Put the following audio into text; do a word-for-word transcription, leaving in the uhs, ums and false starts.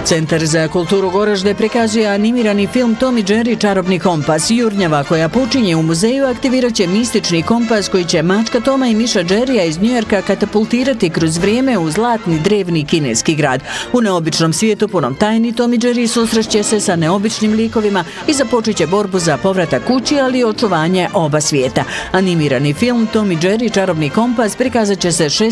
Centar za kulturu Goražde prikazuje animirani film Tom i Jerry Čarobni kompas. Jurnjava koja počinje u muzeju aktivirat će mistični kompas koji će mačka Toma i miša Jerrya iz Njujorka katapultirati kroz vrijeme u zlatni drevni kineski grad. U neobičnom svijetu punom tajni Tom i Jerry susreće se sa neobičnim likovima i započet će borbu za povratak kući, ali i očuvanje oba svijeta. Animirani film Tom i Jerry Čarobni kompas prikazat će se šestog